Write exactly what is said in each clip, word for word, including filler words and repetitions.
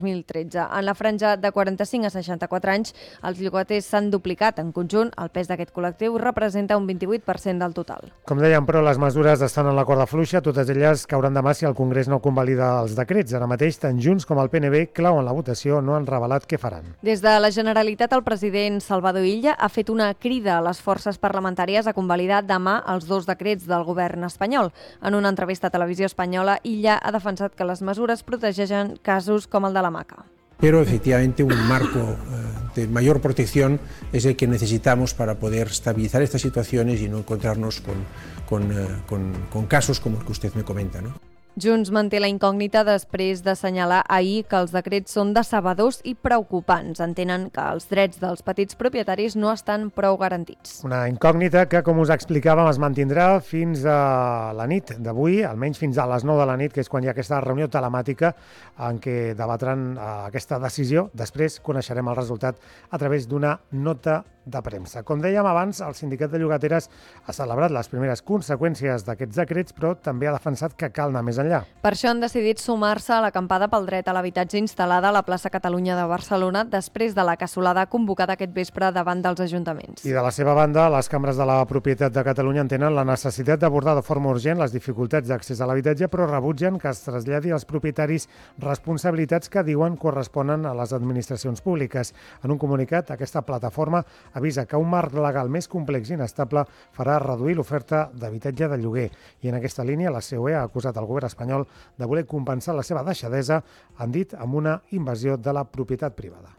dos mil tretze. En la franja de quaranta-cinc a seixanta-quatre anys, els llogaters s'han duplicat. En conjunt, el pes d'aquest col·lectiu representa un vint-i-vuit per cent del total. Com dèiem, però, les mesures estan en la corda fluixa. Totes elles cauran demà si el Congrés no convalida els decrets. Ara mateix, tant Junts com el P N B, clau en la votació, no han revelat què faran. Des de la Generalitat, el president Salvador Illa ha fet una crida a les forces parlamentàries a convalidar demà els dos decrets del govern espanyol. En una entrevista a Televisió Espanyola, Illa ha defensat que les mesures protegeixen casos com el de la maca. Pero efectivamente un marco eh, de mayor protección es el que necesitamos para poder estabilizar estas situaciones y no encontrarnos con, con, eh, con, con casos como el que usted me comenta, ¿no? Junts manté la incògnita després d'assenyalar ahir que els decrets són decebedors i preocupants. Entenen que els drets dels petits propietaris no estan prou garantits. Una incògnita que, com us explicàvem, es mantindrà fins a la nit d'avui, almenys fins a les nou de la nit, que és quan hi ha aquesta reunió telemàtica en què debatran aquesta decisió. Després coneixerem el resultat a través d'una nota de premsa. Com dèiem abans, el Sindicat de Llogateres ha celebrat les primeres conseqüències d'aquests decrets, però també ha defensat que cal anar més enllà. Per això han decidit sumar-se a l'acampada pel dret a l'habitatge instal·lada a la plaça Catalunya de Barcelona després de la cassolada convocada aquest vespre davant dels ajuntaments. I de la seva banda, les cambres de la propietat de Catalunya entenen la necessitat d'abordar de forma urgent les dificultats d'accés a l'habitatge, però rebutgen que es traslladi als propietaris responsabilitats que diuen corresponen a les administracions públiques. En un comunicat, aquesta plataforma avisa que un marc legal més complex i inestable farà reduir l'oferta d'habitatge de lloguer. I en aquesta línia, la C O E ha acusat el govern espanyol de voler compensar la seva deixadesa, han dit, amb una invasió de la propietat privada.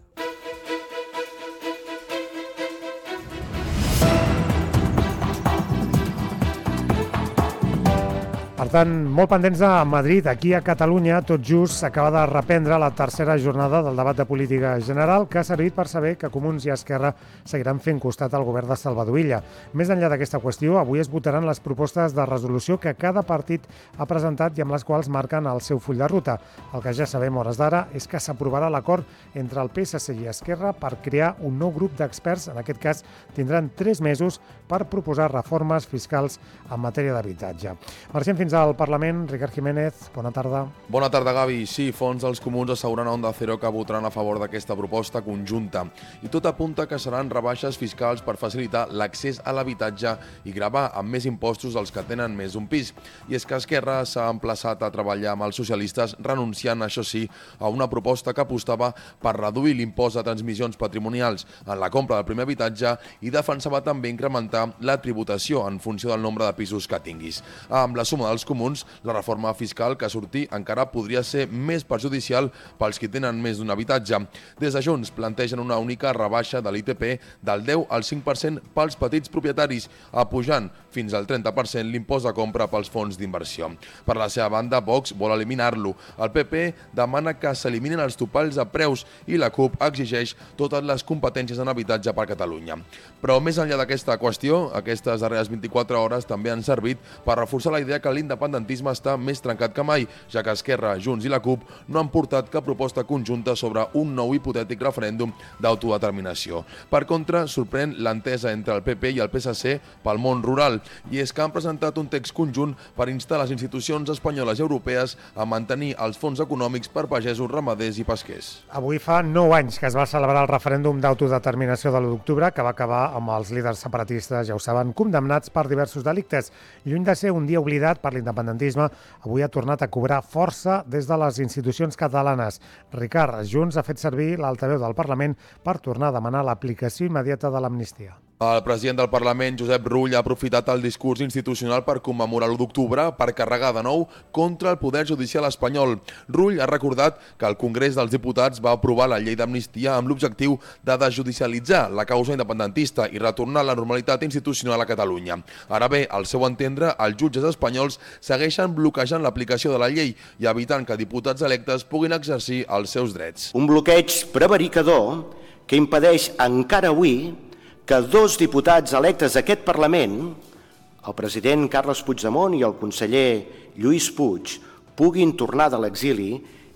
Per tant, molt pendents de Madrid. Aquí a Catalunya, tot just, s'acaba de reprendre la tercera jornada del debat de política general, que ha servit per saber que Comuns i Esquerra seguiran fent costat al govern de Salvador Illa. Més enllà d'aquesta qüestió, avui es votaran les propostes de resolució que cada partit ha presentat i amb les quals marquen el seu full de ruta. El que ja sabem hores d'ara és que s'aprovarà l'acord entre el P S C i Esquerra per crear un nou grup d'experts. En aquest cas, tindran tres mesos per proposar reformes fiscals en matèria d'habitatge. Marxem fins al Parlament. Ricard Jiménez, bona tarda. Bona tarda, Gavi. Sí, fons dels comuns asseguren a Onda Cero que votaran a favor d'aquesta proposta conjunta. I tot apunta que seran rebaixes fiscals per facilitar l'accés a l'habitatge i gravar amb més impostos els que tenen més d'un pis. I és que Esquerra s'ha emplaçat a treballar amb els socialistes, renunciant, això sí, a una proposta que apostava per reduir l'impost de transmissions patrimonials en la compra del primer habitatge i defensava també incrementar la tributació en funció del nombre de pisos que tinguis. Amb la suma dels comuns, la reforma fiscal que sortir encara podria ser més perjudicial pels qui tenen més d'un habitatge. Des de Junts plantegen una única rebaixa de l'I T P del deu al cinc per cent pels petits propietaris, apujant fins al trenta per cent l'impost de compra pels fons d'inversió. Per la seva banda, Vox vol eliminar-lo. El P P demana que s'eliminin els topalls de preus i la CUP exigeix totes les competències en habitatge per Catalunya. Però més enllà d'aquesta qüestió, aquestes darreres vint-i-quatre hores també han servit per reforçar la idea que l'independentisme està més trencat que mai, ja que Esquerra, Junts i la CUP no han portat cap proposta conjunta sobre un nou hipotètic referèndum d'autodeterminació. Per contra, sorprèn l'entesa entre el P P i el P S C pel món rural, i és que han presentat un text conjunt per instar les institucions espanyoles i europees a mantenir els fons econòmics per pagesos, ramaders i pesquers. Avui fa nou anys que es va celebrar el referèndum d'autodeterminació de l'u d'octubre, que va acabar amb els líders separatistes, ja ho saben, condemnats per diversos delictes. Lluny de ser un dia oblidat per l'independentisme, avui ha tornat a cobrar força des de les institucions catalanes. Ricard, Junts ha fet servir l'altaveu del Parlament per tornar a demanar l'aplicació immediata de l'amnistia. El president del Parlament, Josep Rull, ha aprofitat el discurs institucional per commemorar l'u d'octubre per carregar de nou contra el poder judicial espanyol. Rull ha recordat que el Congrés dels Diputats va aprovar la llei d'amnistia amb l'objectiu de desjudicialitzar la causa independentista i retornar la normalitat institucional a Catalunya. Ara bé, al seu entendre, els jutges espanyols segueixen bloquejant l'aplicació de la llei i evitant que diputats electes puguin exercir els seus drets. Un bloqueig prevaricador que impedeix encara avui que dos diputats electes d'aquest Parlament, el president Carles Puigdemont i el conseller Lluís Puig, puguin tornar de l'exili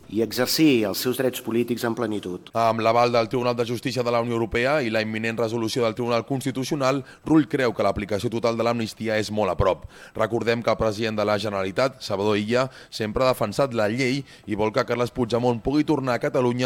i exercir els seus drets polítics en plenitud. Amb l'aval del Tribunal de Justícia de la Unió Europea i la imminent resolució del Tribunal Constitucional, Rull creu que l'aplicació total de l'amnistia és molt a prop. Recordem que el president de la Generalitat, Salvador Illa, sempre ha defensat la llei i vol que Carles Puigdemont pugui tornar a Catalunya